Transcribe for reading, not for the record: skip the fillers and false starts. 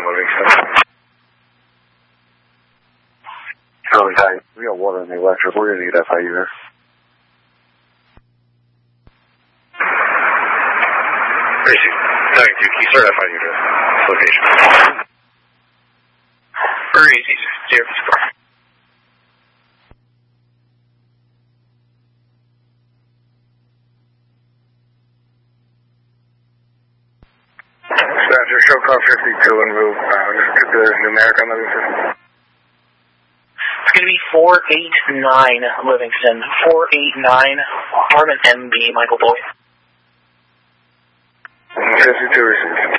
Livingston. Charlie, hi. We got water in the electric. We're going to get FIU here. Tracy, 92, can you start FIU to location? Very easy. Zero. Dispatcher, show car 52 and move. Just get the numeric on Livingston. It's going to be 489 Livingston. 489 Harmon MB, Michael Boyd. 52 received.